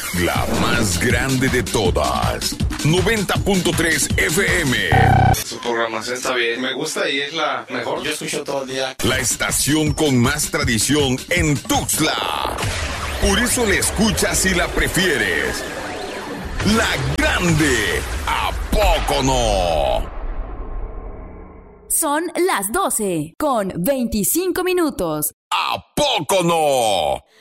La más grande de todas. 90.3 FM. Su programación está bien. Me gusta y es la mejor. Yo escucho todo el día. La estación con más tradición en Tuxtla. Por eso la escuchas y la prefieres. La grande. ¿A poco no? Son las 12 con 25 minutos. ¿A poco no?